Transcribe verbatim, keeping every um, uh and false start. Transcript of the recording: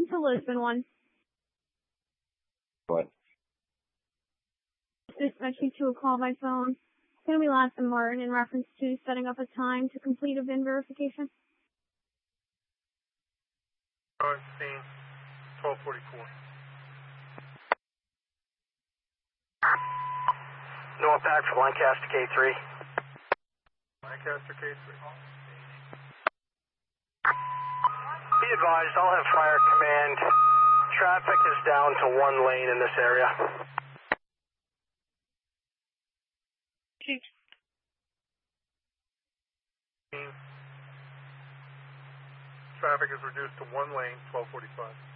to Lisbon one. What? Dispatching to a call by phone. It's going to be Last and Martin in reference to setting up a time to complete a V I N verification. Current scene, twelve forty-four. North back for Lancaster K three. Lancaster K three. Be advised, I'll have fire command. Traffic is down to one lane in this area. Traffic is reduced to one lane, twelve forty-five.